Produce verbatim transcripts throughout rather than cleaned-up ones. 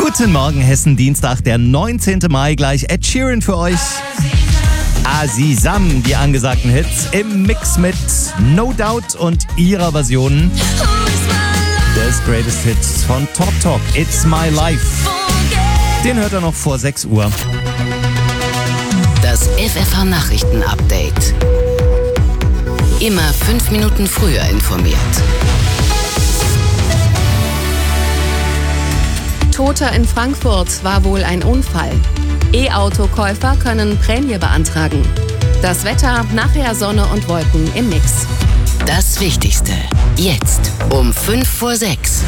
Guten Morgen Hessen, Dienstag, der neunzehnten Mai, gleich Ed Sheeran für euch. Azizam, die angesagten Hits im Mix mit No Doubt und ihrer Version des Greatest Hits von Talk Talk, It's My Life. Den hört er noch vor sechs Uhr. Das F F H-Nachrichten-Update. Immer fünf Minuten früher informiert. Toter in Frankfurt war wohl ein Unfall. E-Auto-Käufer können Prämie beantragen. Das Wetter, nachher Sonne und Wolken im Mix. Das Wichtigste. Jetzt um fünf vor sechs.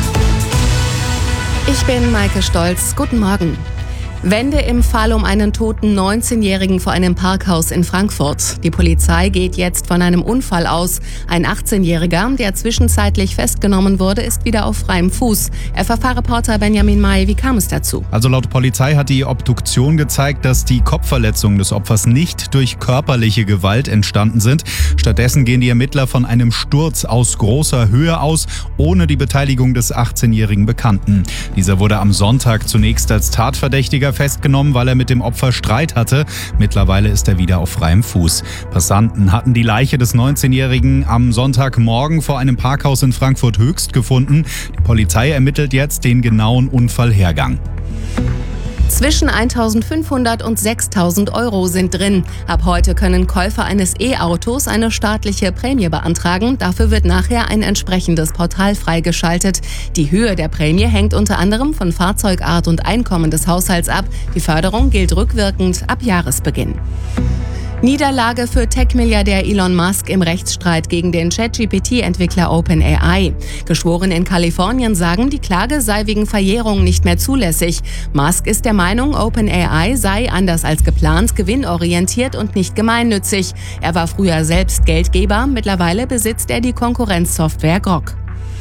Ich bin Maike Stolz. Guten Morgen. Wende im Fall um einen toten neunzehnjährigen vor einem Parkhaus in Frankfurt. Die Polizei geht jetzt von einem Unfall aus. Ein achtzehnjähriger, der zwischenzeitlich festgenommen wurde, ist wieder auf freiem Fuß. F F H-Reporter Benjamin May, wie kam es dazu? Also laut Polizei hat die Obduktion gezeigt, dass die Kopfverletzungen des Opfers nicht durch körperliche Gewalt entstanden sind. Stattdessen gehen die Ermittler von einem Sturz aus großer Höhe aus, ohne die Beteiligung des achtzehnjährigen Bekannten. Dieser wurde am Sonntag zunächst als Tatverdächtiger festgenommen, weil er mit dem Opfer Streit hatte. Mittlerweile ist er wieder auf freiem Fuß. Passanten hatten die Leiche des neunzehnjährigen am Sonntagmorgen vor einem Parkhaus in Frankfurt Höchst gefunden. Die Polizei ermittelt jetzt den genauen Unfallhergang. Zwischen eintausendfünfhundert und sechstausend Euro sind drin. Ab heute können Käufer eines E-Autos eine staatliche Prämie beantragen. Dafür wird nachher ein entsprechendes Portal freigeschaltet. Die Höhe der Prämie hängt unter anderem von Fahrzeugart und Einkommen des Haushalts ab. Die Förderung gilt rückwirkend ab Jahresbeginn. Niederlage für Tech-Milliardär Elon Musk im Rechtsstreit gegen den Chat-G P T-Entwickler OpenAI. Geschworene in Kalifornien sagen, die Klage sei wegen Verjährung nicht mehr zulässig. Musk ist der Meinung, OpenAI sei, anders als geplant, gewinnorientiert und nicht gemeinnützig. Er war früher selbst Geldgeber, mittlerweile besitzt er die Konkurrenzsoftware Grok.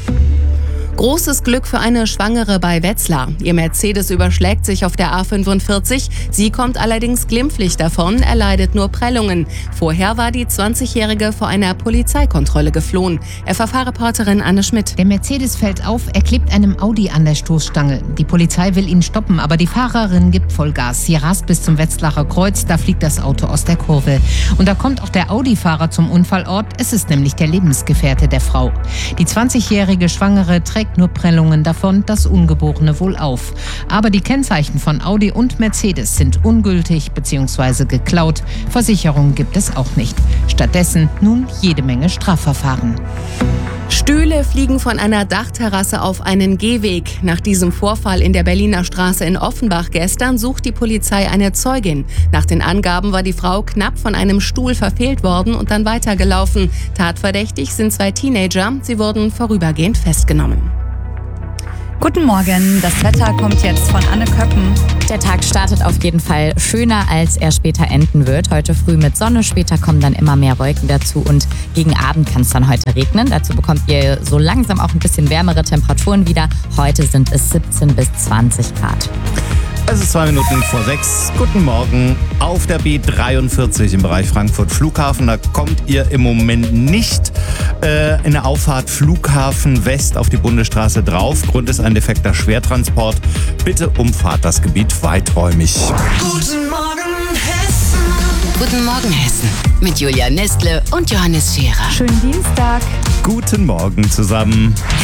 Großes Glück für eine Schwangere bei Wetzlar. Ihr Mercedes überschlägt sich auf der A fünfundvierzig. Sie kommt allerdings glimpflich davon, erleidet nur Prellungen. Vorher war die zwanzigjährige vor einer Polizeikontrolle geflohen. F F H-Reporterin Anne Schmidt. Der Mercedes fällt auf, er klebt einem Audi an der Stoßstange. Die Polizei will ihn stoppen, aber die Fahrerin gibt Vollgas. Sie rast bis zum Wetzlarer Kreuz, da fliegt das Auto aus der Kurve. Und da kommt auch der Audi-Fahrer zum Unfallort. Es ist nämlich der Lebensgefährte der Frau. Die zwanzigjährige Schwangere trägt nur Prellungen davon, das Ungeborene wohlauf. Aber die Kennzeichen von Audi und Mercedes sind ungültig bzw. geklaut. Versicherung gibt es auch nicht. Stattdessen nun jede Menge Strafverfahren. Stühle fliegen von einer Dachterrasse auf einen Gehweg. Nach diesem Vorfall in der Berliner Straße in Offenbach gestern sucht die Polizei eine Zeugin. Nach den Angaben war die Frau knapp von einem Stuhl verfehlt worden und dann weitergelaufen. Tatverdächtig sind zwei Teenager. Sie wurden vorübergehend festgenommen. Guten Morgen, das Wetter kommt jetzt von Anne Köppen. Der Tag startet auf jeden Fall schöner, als er später enden wird. Heute früh mit Sonne, später kommen dann immer mehr Wolken dazu und gegen Abend kann es dann heute regnen. Dazu bekommt ihr so langsam auch ein bisschen wärmere Temperaturen wieder. Heute sind es siebzehn bis zwanzig Grad. Es ist zwei Minuten vor sechs. Guten Morgen auf der B dreiundvierzig im Bereich Frankfurt Flughafen. Da kommt ihr im Moment nicht äh, in der Auffahrt Flughafen West auf die Bundesstraße drauf. Grund ist ein defekter Schwertransport. Bitte umfahrt das Gebiet weiträumig. Guten Morgen Hessen. Guten Morgen Hessen. Mit Julia Nestle und Johannes Scherer. Schönen Dienstag. Guten Morgen zusammen.